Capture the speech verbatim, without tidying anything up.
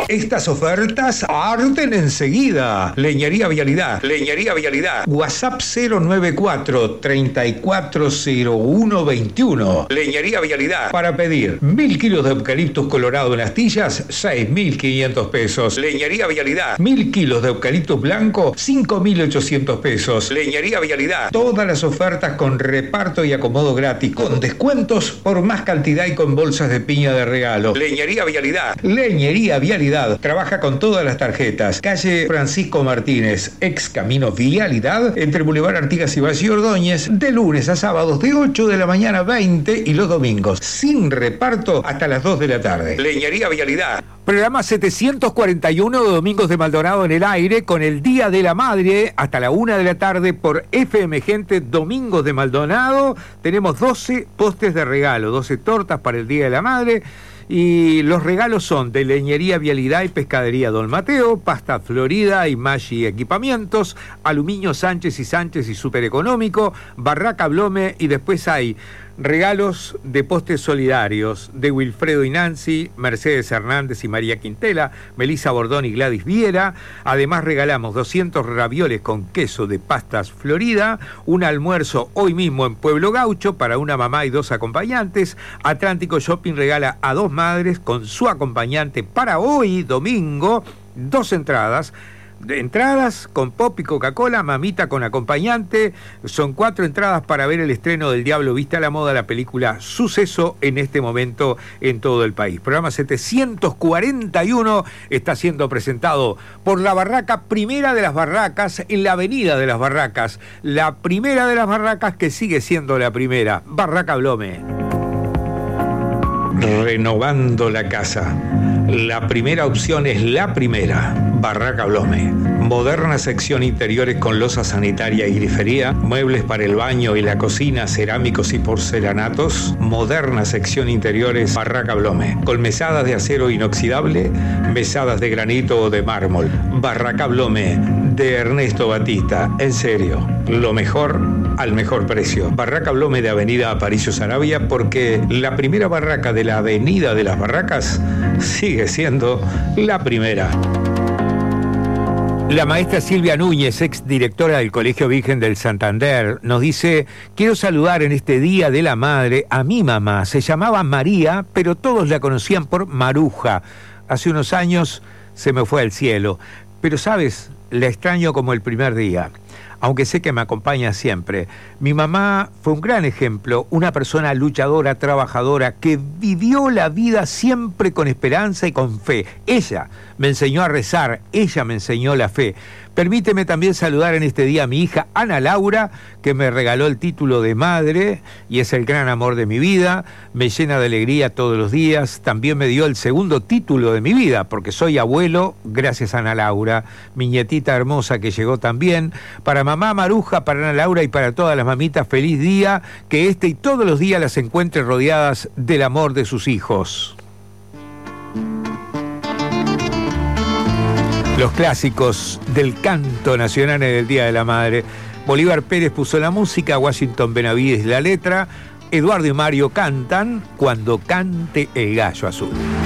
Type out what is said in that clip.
Estas ofertas arden enseguida. Leñería Vialidad. Leñería Vialidad. WhatsApp cero nueve cuatro, treinta y cuatro cero uno veintiuno. Leñería Vialidad. Para pedir mil kilos de eucaliptus colorado en astillas, seis mil quinientos pesos. Leñería Vialidad. Mil kilos de eucaliptus blanco, cinco mil ochocientos pesos. Leñería Vialidad. Todas las ofertas con reparto y acomodo gratis, con descuentos por más cantidad y con bolsas de piña de regalo. Leñería Vialidad. Leñería Vialidad. Trabaja con todas las tarjetas. Calle Francisco Martínez, ex Camino Vialidad, entre Boulevard Artigas y Valle Ordóñez, de lunes a sábados de ocho de la mañana a veinte y los domingos, sin reparto hasta las dos de la tarde. Leñería Vialidad. Programa setecientos cuarenta y uno de Domingos de Maldonado en el aire, con el Día de la Madre hasta la una de la tarde por F M Gente. Domingos de Maldonado. Tenemos doce postres de regalo, doce tortas para el Día de la Madre. Y los regalos son de Leñería Vialidad y Pescadería Don Mateo, Pasta Florida y Maggi Equipamientos, Aluminio Sánchez y Sánchez y Super Económico, Barraca Blome, y después hay regalos de postres solidarios de Wilfredo y Nancy, Mercedes Hernández y María Quintela, Melissa Bordón y Gladys Viera. Además regalamos doscientos ravioles con queso de Pastas Florida, un almuerzo hoy mismo en Pueblo Gaucho para una mamá y dos acompañantes. Atlántico Shopping regala a dos madres con su acompañante para hoy, domingo, dos entradas. De entradas con pop y Coca-Cola, mamita con acompañante. Son cuatro entradas para ver el estreno del Diablo Viste a la Moda, la película Suceso, en este momento en todo el país. Programa setecientos cuarenta y uno está siendo presentado por la Barraca, primera de las barracas, en la Avenida de las Barracas. La primera de las barracas que sigue siendo la primera. Barraca Blome. Renovando la casa. La primera opción es la primera. Barraca Blome. Moderna sección interiores con losa sanitaria y grifería, muebles para el baño y la cocina, cerámicos y porcelanatos. Moderna sección interiores Barraca Blome. Con mesadas de acero inoxidable, mesadas de granito o de mármol. Barraca Blome de Ernesto Batista. En serio, lo mejor al mejor precio. Barraca Blome de Avenida Aparicio Saravia, porque la primera barraca de la Avenida de las Barracas sigue siendo la primera. La maestra Silvia Núñez, ex directora del Colegio Virgen del Santander, nos dice: quiero saludar en este Día de la Madre a mi mamá. Se llamaba María, pero todos la conocían por Maruja. Hace unos años se me fue al cielo. Pero, ¿sabes? La extraño como el primer día, aunque sé que me acompaña siempre. Mi mamá fue un gran ejemplo, una persona luchadora, trabajadora, que vivió la vida siempre con esperanza y con fe. Ella me enseñó a rezar, ella me enseñó la fe. Permíteme también saludar en este día a mi hija Ana Laura, que me regaló el título de madre y es el gran amor de mi vida, me llena de alegría todos los días. También me dio el segundo título de mi vida, porque soy abuelo, gracias a Ana Laura, mi nietita hermosa que llegó también. Para mamá Maruja, para Ana Laura y para todas las mamitas, feliz día, que este y todos los días las encuentre rodeadas del amor de sus hijos. Los clásicos del canto nacional en el Día de la Madre. Bolívar Pérez puso la música, Washington Benavides la letra, Eduardo y Mario cantan Cuando cante el gallo azul.